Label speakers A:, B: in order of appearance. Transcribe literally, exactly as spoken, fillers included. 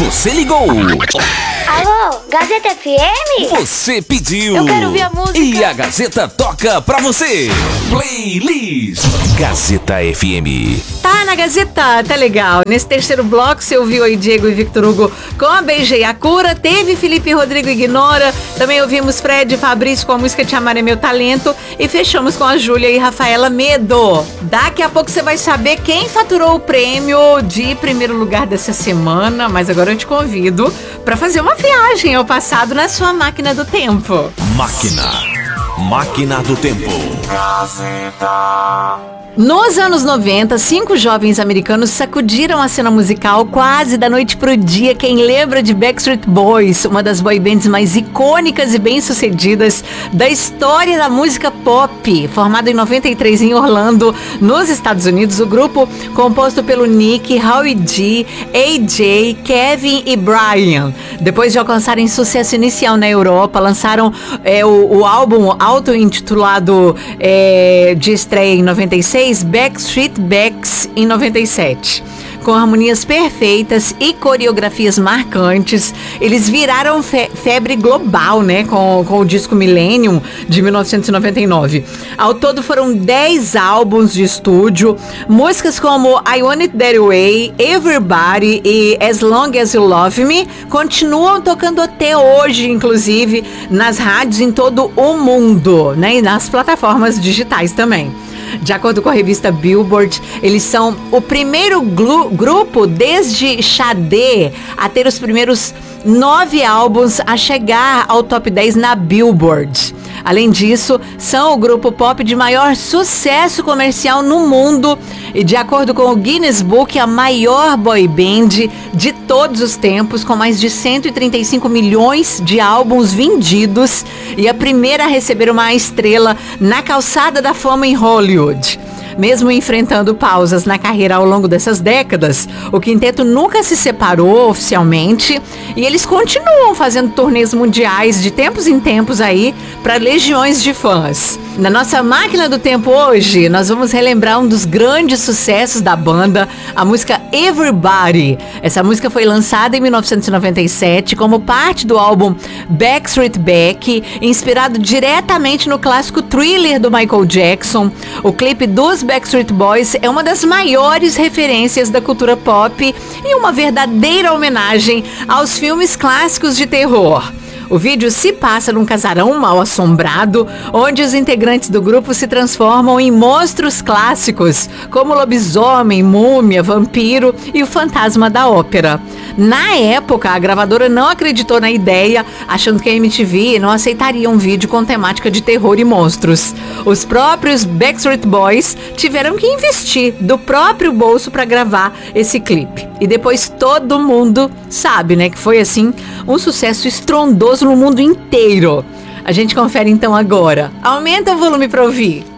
A: Você ligou.
B: Alô, Gazeta F M?
A: Você pediu.
B: Eu quero ouvir a música.
A: E a Gazeta toca pra você. Playlist Gazeta F M.
C: Tá na Gazeta, tá legal. Nesse terceiro bloco você ouviu aí Diego e Victor Hugo com a Beijei a Cura. Teve Felipe Rodrigo Ignora. Também ouvimos Fred e Fabrício com a música Te Amar é Meu Talento. E fechamos com a Júlia e Rafaela Medo. Daqui a pouco você vai saber quem faturou o prêmio de primeiro lugar dessa semana. Mas agora eu te convido pra fazer uma viagem ao passado na sua máquina do tempo.
A: Máquina. Máquina do Tempo.
C: Nos anos noventa, cinco jovens americanos sacudiram a cena musical quase da noite pro dia. Quem lembra de Backstreet Boys, uma das boy bands mais icônicas e bem-sucedidas da história da música pop. Formado em noventa e três em Orlando, nos Estados Unidos, o grupo, composto pelo Nick, Howie G, A J, Kevin e Brian. Depois de alcançarem sucesso inicial na Europa, lançaram é, o, o álbum auto-intitulado é, de estreia em noventa e seis, Backstreet Backs em noventa e sete. Com harmonias perfeitas e coreografias marcantes, eles viraram fe- febre global, né? Com, com o disco Millennium de mil novecentos e noventa e nove. Ao todo foram dez álbuns de estúdio, músicas como I Want It That Way, Everybody e As Long As You Love Me continuam tocando até hoje, inclusive nas rádios em todo o mundo, né? E nas plataformas digitais também. De acordo com a revista Billboard, eles são o primeiro glu- grupo desde Xadê a ter os primeiros nove álbuns a chegar ao top dez na Billboard. Além disso, são o grupo pop de maior sucesso comercial no mundo e, de acordo com o Guinness Book, a maior boy band de todos os tempos, com mais de cento e trinta e cinco milhões de álbuns vendidos e a primeira a receber uma estrela na calçada da fama em Hollywood. Mesmo enfrentando pausas na carreira ao longo dessas décadas, o quinteto nunca se separou oficialmente e eles continuam fazendo turnês mundiais de tempos em tempos aí para legiões de fãs. Na nossa máquina do tempo hoje, nós vamos relembrar um dos grandes sucessos da banda, a música Everybody. Essa música foi lançada em mil novecentos e noventa e sete como parte do álbum Backstreet Back, inspirado diretamente no clássico Thriller do Michael Jackson. O clipe dos Backstreet Boys é uma das maiores referências da cultura pop e uma verdadeira homenagem aos filmes clássicos de terror. O vídeo se passa num casarão mal assombrado, onde os integrantes do grupo se transformam em monstros clássicos, como lobisomem, múmia, vampiro e o fantasma da ópera. Na época, a gravadora não acreditou na ideia, achando que a M T V não aceitaria um vídeo com temática de terror e monstros. Os próprios Backstreet Boys tiveram que investir do próprio bolso para gravar esse clipe. E depois todo mundo sabe, né, que foi assim um sucesso estrondoso no mundo inteiro. A gente confere então agora. Aumenta o volume para ouvir.